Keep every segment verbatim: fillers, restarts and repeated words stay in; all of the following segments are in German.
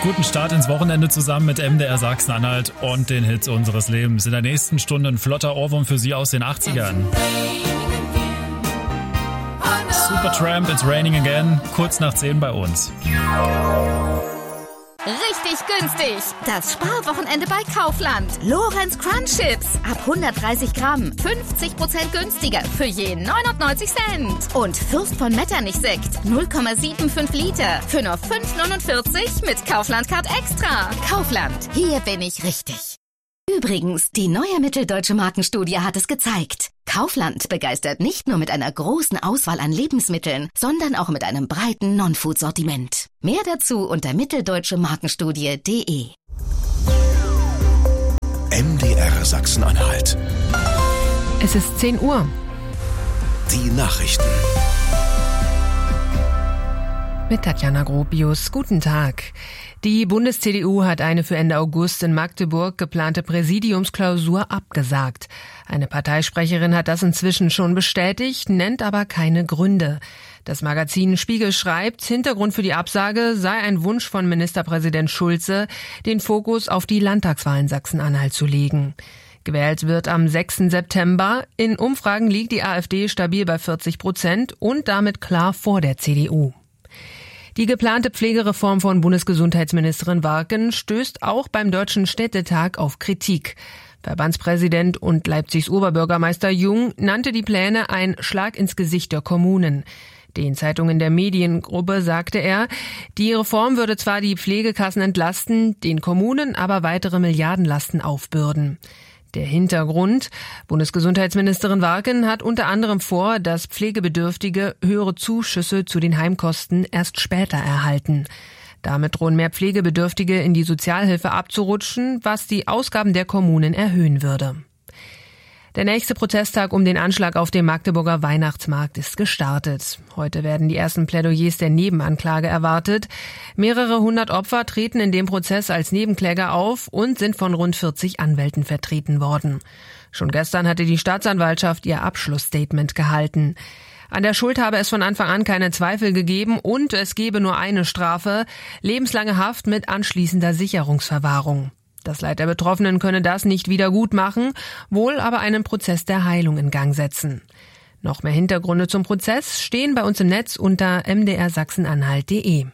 Guten Start ins Wochenende zusammen mit M D R Sachsen-Anhalt und den Hits unseres Lebens. In der nächsten Stunde ein flotter Ohrwurm für Sie aus den achtzigern. Supertramp, It's Raining Again, kurz nach zehn bei uns. Richtig günstig. Das Sparwochenende bei Kaufland. Lorenz Crunch Chips. Ab hundertdreißig Gramm. fünfzig Prozent günstiger. Für je neunundneunzig Cent. Und Fürst von Metternich Sekt. null Komma fünfundsiebzig Liter. Für nur fünf neunundvierzig mit Kaufland Card Extra. Kaufland. Hier bin ich richtig. Übrigens, die neue Mitteldeutsche Markenstudie hat es gezeigt. Kaufland begeistert nicht nur mit einer großen Auswahl an Lebensmitteln, sondern auch mit einem breiten Non-Food-Sortiment. Mehr dazu unter mitteldeutsche markenstudie punkt de. M D R Sachsen-Anhalt. Es ist zehn Uhr. Die Nachrichten. Mit Tatjana Gropius. Guten Tag. Die Bundes-C D U hat eine für Ende August in Magdeburg geplante Präsidiumsklausur abgesagt. Eine Parteisprecherin hat das inzwischen schon bestätigt, nennt aber keine Gründe. Das Magazin Spiegel schreibt, Hintergrund für die Absage sei ein Wunsch von Ministerpräsident Schulze, den Fokus auf die Landtagswahlen Sachsen-Anhalt zu legen. Gewählt wird am sechsten September. In Umfragen liegt die AfD stabil bei vierzig Prozent und damit klar vor der C D U. Die geplante Pflegereform von Bundesgesundheitsministerin Warken stößt auch beim Deutschen Städtetag auf Kritik. Verbandspräsident und Leipzigs Oberbürgermeister Jung nannte die Pläne ein Schlag ins Gesicht der Kommunen. Den Zeitungen der Mediengruppe sagte er, die Reform würde zwar die Pflegekassen entlasten, den Kommunen aber weitere Milliardenlasten aufbürden. Der Hintergrund: Bundesgesundheitsministerin Warken hat unter anderem vor, dass Pflegebedürftige höhere Zuschüsse zu den Heimkosten erst später erhalten. Damit drohen mehr Pflegebedürftige in die Sozialhilfe abzurutschen, was die Ausgaben der Kommunen erhöhen würde. Der nächste Prozesstag um den Anschlag auf dem Magdeburger Weihnachtsmarkt ist gestartet. Heute werden die ersten Plädoyers der Nebenanklage erwartet. Mehrere hundert Opfer treten in dem Prozess als Nebenkläger auf und sind von rund vierzig Anwälten vertreten worden. Schon gestern hatte die Staatsanwaltschaft ihr Abschlussstatement gehalten. An der Schuld habe es von Anfang an keine Zweifel gegeben und es gebe nur eine Strafe: lebenslange Haft mit anschließender Sicherungsverwahrung. Das Leid der Betroffenen könne das nicht wieder gut machen, wohl aber einen Prozess der Heilung in Gang setzen. Noch mehr Hintergründe zum Prozess stehen bei uns im Netz unter m d r sachsenanhalt punkt de.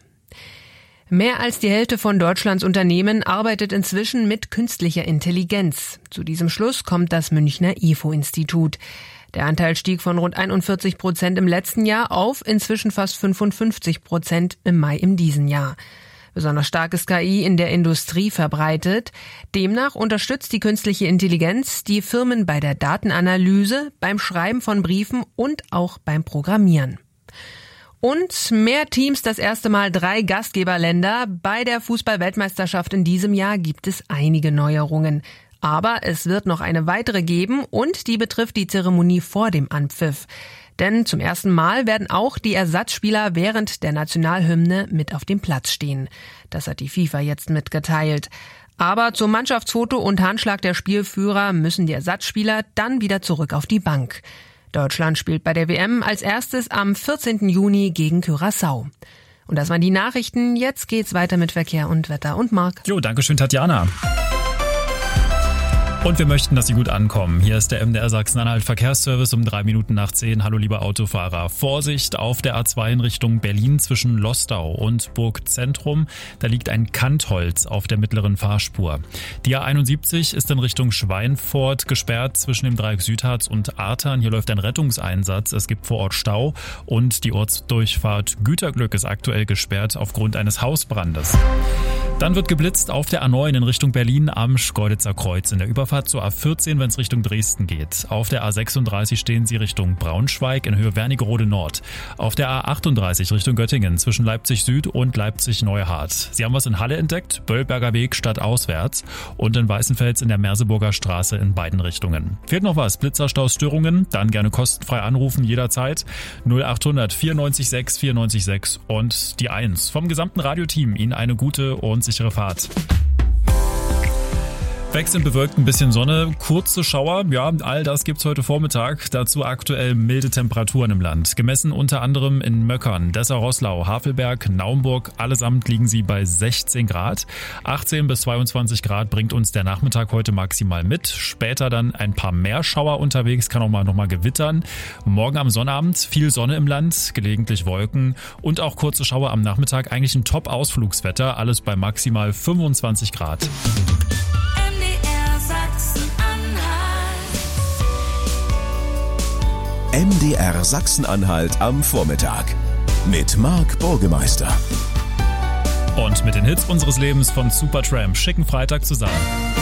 Mehr als die Hälfte von Deutschlands Unternehmen arbeitet inzwischen mit künstlicher Intelligenz. Zu diesem Schluss kommt das Münchner I F O-Institut. Der Anteil stieg von rund einundvierzig Prozent im letzten Jahr auf inzwischen fast fünfundfünfzig Prozent im Mai in diesem Jahr. Besonders stark ist K I in der Industrie verbreitet. Demnach unterstützt die künstliche Intelligenz die Firmen bei der Datenanalyse, beim Schreiben von Briefen und auch beim Programmieren. Und mehr Teams, das erste Mal drei Gastgeberländer. Bei der Fußball-Weltmeisterschaft in diesem Jahr gibt es einige Neuerungen. Aber es wird noch eine weitere geben und die betrifft die Zeremonie vor dem Anpfiff. Denn zum ersten Mal werden auch die Ersatzspieler während der Nationalhymne mit auf dem Platz stehen. Das hat die FIFA jetzt mitgeteilt. Aber zum Mannschaftsfoto und Handschlag der Spielführer müssen die Ersatzspieler dann wieder zurück auf die Bank. Deutschland spielt bei der W M als erstes am vierzehnten Juni gegen Curaçao. Und das waren die Nachrichten. Jetzt geht's weiter mit Verkehr und Wetter. Und Marc. Jo, danke schön, Tatjana. Und wir möchten, dass Sie gut ankommen. Hier ist der M D R Sachsen-Anhalt Verkehrsservice um drei Minuten nach zehn. Hallo liebe Autofahrer. Vorsicht auf der A zwei in Richtung Berlin zwischen Lostau und Burgzentrum. Da liegt ein Kantholz auf der mittleren Fahrspur. Die A einundsiebzig ist in Richtung Schweinfurt gesperrt zwischen dem Dreieck Südharz und Artern. Hier läuft ein Rettungseinsatz. Es gibt vor Ort Stau und die Ortsdurchfahrt Güterglück ist aktuell gesperrt aufgrund eines Hausbrandes. Dann wird geblitzt auf der A neun in Richtung Berlin am Schkeuditzer Kreuz. In der Überfahrt zur A vierzehn, wenn es Richtung Dresden geht. Auf der A sechsunddreißig stehen Sie Richtung Braunschweig in Höhe Wernigerode Nord. Auf der A achtunddreißig Richtung Göttingen zwischen Leipzig Süd und Leipzig Neuhardt. Sie haben was in Halle entdeckt, Böllberger Weg stadtauswärts und in Weißenfels in der Merseburger Straße in beiden Richtungen. Fehlt noch was? Blitzerstausstörungen? Dann gerne kostenfrei anrufen jederzeit. null achthundert vierundneunzig sechs vierundneunzig sechs und die eins. Vom gesamten Radioteam Ihnen eine gute und sichere Fahrt. Wechselnd bewölkt, ein bisschen Sonne, kurze Schauer, ja, all das gibt's heute Vormittag. Dazu aktuell milde Temperaturen im Land. Gemessen unter anderem in Möckern, Dessau-Roßlau, Havelberg, Naumburg, allesamt liegen sie bei sechzehn Grad. achtzehn bis zweiundzwanzig Grad bringt uns der Nachmittag heute maximal mit. Später dann ein paar mehr Schauer unterwegs, kann auch mal noch mal gewittern. Morgen am Sonnabend viel Sonne im Land, gelegentlich Wolken und auch kurze Schauer am Nachmittag. Eigentlich ein Top-Ausflugswetter, alles bei maximal fünfundzwanzig Grad. M D R Sachsen-Anhalt am Vormittag mit Marc Burgemeister. Und mit den Hits unseres Lebens von Supertramp. Schicken Freitag zusammen.